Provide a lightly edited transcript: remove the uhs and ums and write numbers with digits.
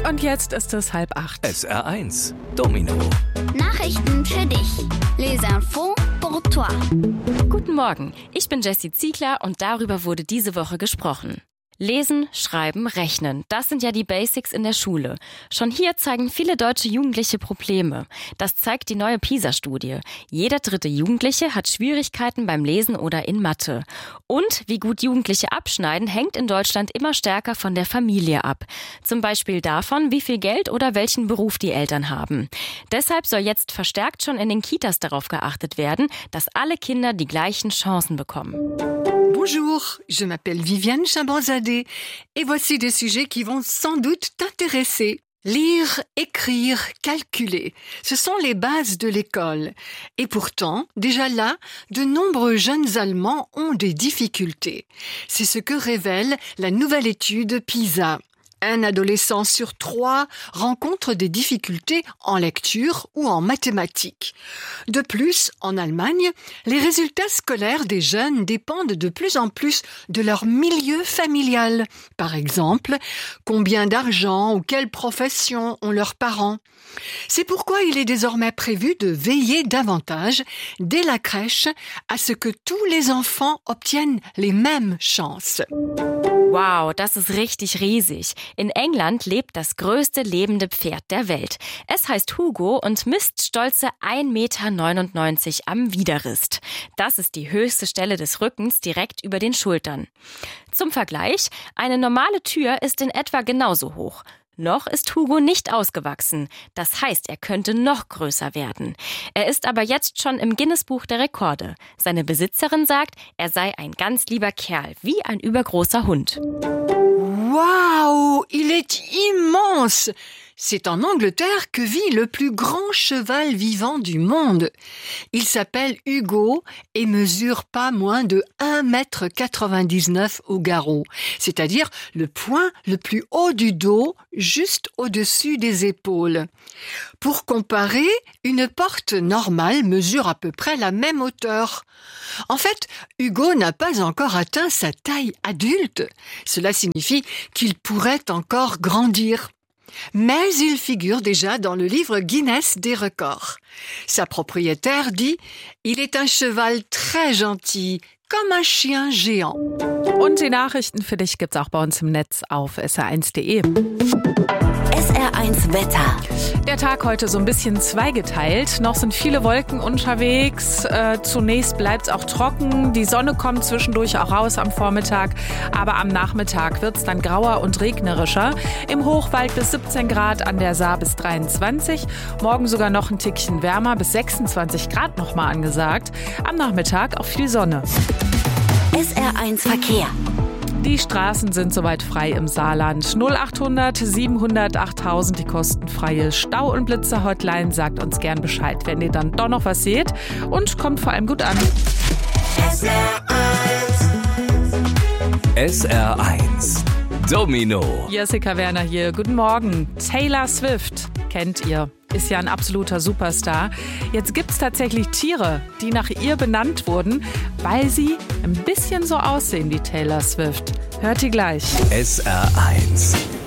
Und jetzt ist es 7:30. SR1 Domino. Nachrichten für dich. Les infos pour toi. Guten Morgen, ich bin Jessie Ziegler und darüber wurde diese Woche gesprochen. Lesen, Schreiben, Rechnen, das sind ja die Basics in der Schule. Schon hier zeigen viele deutsche Jugendliche Probleme. Das zeigt die neue PISA-Studie. Jeder dritte Jugendliche hat Schwierigkeiten beim Lesen oder in Mathe. Und wie gut Jugendliche abschneiden, hängt in Deutschland immer stärker von der Familie ab. Zum Beispiel davon, wie viel Geld oder welchen Beruf die Eltern haben. Deshalb soll jetzt verstärkt schon in den Kitas darauf geachtet werden, dass alle Kinder die gleichen Chancen bekommen. Bonjour, je m'appelle Viviane Chabanzadeh et voici des sujets qui vont sans doute t'intéresser. Lire, écrire, calculer, ce sont les bases de l'école. Et pourtant, déjà là, de nombreux jeunes Allemands ont des difficultés. C'est ce que révèle la nouvelle étude PISA. Un adolescent sur 3 rencontre des difficultés en lecture ou en mathématiques. De plus, en Allemagne, les résultats scolaires des jeunes dépendent de plus en plus de leur milieu familial. Par exemple, combien d'argent ou quelle profession ont leurs parents. C'est pourquoi il est désormais prévu de veiller davantage, dès la crèche, à ce que tous les enfants obtiennent les mêmes chances. Wow, das ist richtig riesig. In England lebt das größte lebende Pferd der Welt. Es heißt Hugo und misst stolze 1,99 Meter am Widerrist. Das ist die höchste Stelle des Rückens direkt über den Schultern. Zum Vergleich, eine normale Tür ist in etwa genauso hoch. Noch ist Hugo nicht ausgewachsen. Das heißt, er könnte noch größer werden. Er ist aber jetzt schon im Guinness-Buch der Rekorde. Seine Besitzerin sagt, er sei ein ganz lieber Kerl, wie ein übergroßer Hund. Waouh, il est immense! C'est en Angleterre que vit le plus grand cheval vivant du monde. Il s'appelle Hugo et mesure pas moins de 1,99 m au garrot, c'est-à-dire le point le plus haut du dos, juste au-dessus des épaules. Pour comparer, une porte normale mesure à peu près la même hauteur. En fait, Hugo n'a pas encore atteint sa taille adulte. Cela signifie qu'il pourrait encore grandir. Mais il figure déjà dans le livre Guinness des records. Sa propriétaire dit « Il est un cheval très gentil, comme un chien géant. » Und die Nachrichten für dich gibt's auch bei uns im Netz auf sr1.de. SR1 Wetter. Der Tag heute so ein bisschen zweigeteilt. Noch sind viele Wolken unterwegs. Zunächst bleibt's auch trocken. Die Sonne kommt zwischendurch auch raus am Vormittag. Aber am Nachmittag wird's dann grauer und regnerischer. Im Hochwald bis 17 Grad, an der Saar bis 23. Morgen sogar noch ein Tickchen wärmer, bis 26 Grad nochmal angesagt. Am Nachmittag auch viel Sonne. SR1 Verkehr. Die Straßen sind soweit frei im Saarland. 0800 700 8000, die kostenfreie Stau- und Blitzer-Hotline. Sagt uns gern Bescheid, wenn ihr dann doch noch was seht. Und kommt vor allem gut an. SR1 Domino. Jessica Werner hier. Guten Morgen. Taylor Swift kennt ihr. Ist ja ein absoluter Superstar. Jetzt gibt's tatsächlich Tiere, die nach ihr benannt wurden, weil sie ein bisschen so aussehen wie Taylor Swift. Hört ihr gleich. SR1